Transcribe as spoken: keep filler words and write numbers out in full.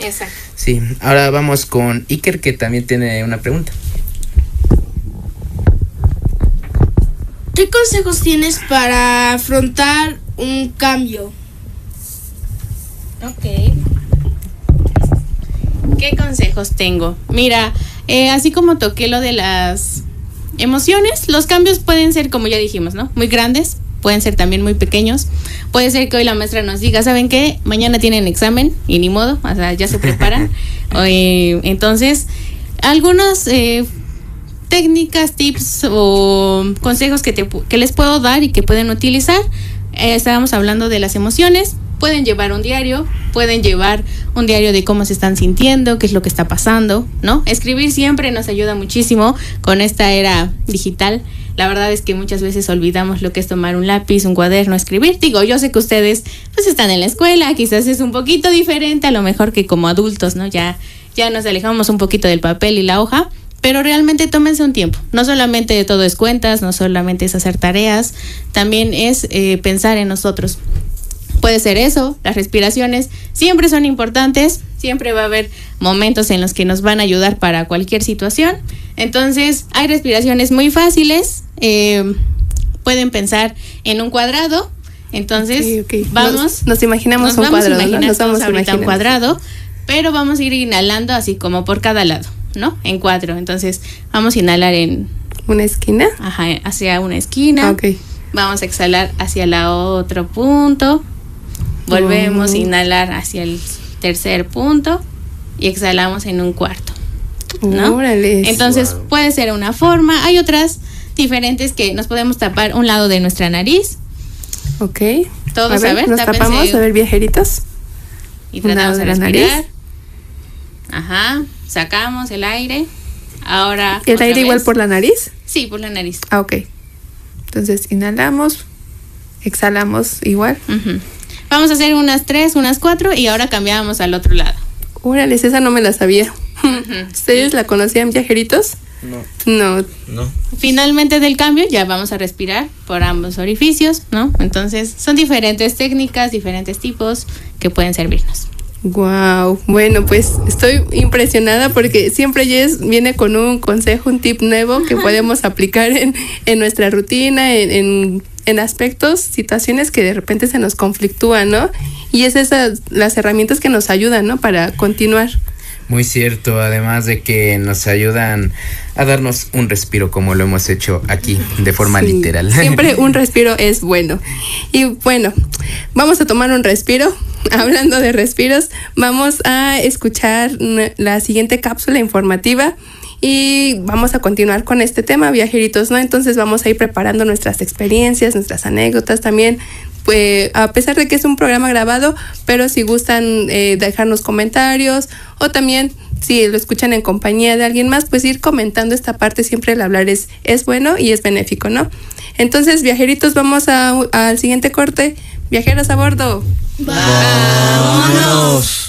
Exacto. Sí, ahora vamos con Iker, que también tiene una pregunta. ¿Qué consejos tienes para afrontar un cambio? Ok. ¿Qué consejos tengo? Mira, eh, así como toqué lo de las emociones, los cambios pueden ser, como ya dijimos, ¿no? Muy grandes, pueden ser también muy pequeños. Puede ser que hoy la maestra nos diga, ¿saben qué? Mañana tienen examen y ni modo, o sea, ya se preparan. eh, entonces, algunas eh, técnicas, tips o consejos que, te, que les puedo dar y que pueden utilizar. Eh, estábamos hablando de las emociones. Pueden llevar un diario, pueden llevar un diario de cómo se están sintiendo, qué es lo que está pasando, ¿no? Escribir siempre nos ayuda muchísimo con esta era digital. La verdad es que muchas veces olvidamos lo que es tomar un lápiz, un cuaderno, escribir. Digo, yo sé que ustedes pues están en la escuela, quizás es un poquito diferente a lo mejor que como adultos, ¿no? Ya, ya nos alejamos un poquito del papel y la hoja, pero realmente tómense un tiempo. No solamente todo es cuentas, no solamente es hacer tareas, también es eh, pensar en nosotros. Puede ser eso, las respiraciones siempre son importantes, siempre va a haber momentos en los que nos van a ayudar para cualquier situación. Entonces, hay respiraciones muy fáciles, eh, pueden pensar en un cuadrado, entonces okay, okay. vamos... Nos, nos imaginamos nos un vamos cuadrado, a imaginar ¿no? Nos vamos ahorita imaginando. un cuadrado, pero vamos a ir inhalando así como por cada lado, ¿no? En cuatro, entonces vamos a inhalar en... ¿Una esquina? Ajá, hacia una esquina. Ok. Vamos a exhalar hacia la otro punto. Volvemos oh. a inhalar hacia el tercer punto y exhalamos en un cuarto, ¿no? Órale. Entonces wow. puede ser una forma. Hay otras diferentes que nos podemos tapar un lado de nuestra nariz. Ok. Todos a ver, a ver, nos tapamos, a ver, viajeritos. Y tratamos de de respirar. Nariz. Ajá. Sacamos el aire. Ahora. ¿El aire vez. igual por la nariz? Sí, por la nariz. Ah, ok. Entonces inhalamos, exhalamos igual. Uh-huh. Vamos a hacer unas tres, unas cuatro y ahora cambiamos al otro lado. Órale, esa no me la sabía. Uh-huh. ¿Ustedes sí. la conocían, viajeritos? No. No. No. Finalmente del cambio ya vamos a respirar por ambos orificios, ¿no? Entonces son diferentes técnicas, diferentes tipos que pueden servirnos. Wow, bueno, pues estoy impresionada porque siempre Jess viene con un consejo, un tip nuevo que podemos aplicar en, en nuestra rutina, en, en, en aspectos, situaciones que de repente se nos conflictúan, ¿no? Y es esas las herramientas que nos ayudan, ¿no? Para continuar. Muy cierto, además de que nos ayudan a darnos un respiro como lo hemos hecho aquí de forma sí, literal. Siempre un respiro es bueno. Y bueno, vamos a tomar un respiro. Hablando de respiros, vamos a escuchar la siguiente cápsula informativa y vamos a continuar con este tema, viajeritos, ¿no? Entonces vamos a ir preparando nuestras experiencias, nuestras anécdotas también. Pues a pesar de que es un programa grabado, pero si gustan eh, dejarnos comentarios o también si lo escuchan en compañía de alguien más, pues ir comentando esta parte. Siempre el hablar es, es bueno y es benéfico, ¿no? Entonces, viajeritos, vamos a, al siguiente corte. Viajeros a bordo. ¡Vámonos!